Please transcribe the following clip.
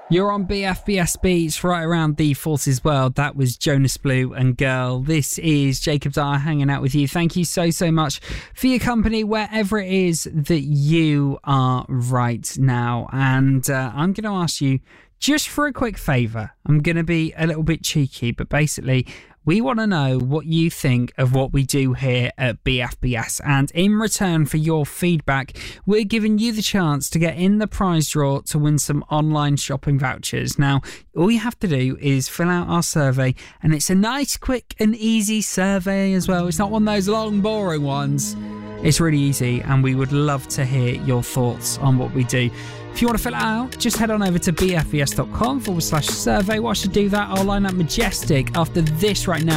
You're on BFBS Beats right around the Forces World. That was Jonas Blue and Girl. This is Jacob Dyer hanging out with you. Thank you so much for your company wherever it is that you are right now. And I'm going to ask you just for a quick favour. I'm going to be a little bit cheeky, but basically we want to know what you think of what we do here at BFBS. And in return for your feedback, we're giving you the chance to get in the prize draw to win some online shopping vouchers. Now, all you have to do is fill out our survey, and it's a nice, quick and easy survey as well. It's not one of those long, boring ones. It's really easy, and we would love to hear your thoughts on what we do. If you want to fill it out, just head on over to bfbs.com/survey. Whilst you do that, I'll line up Majestic after this right now.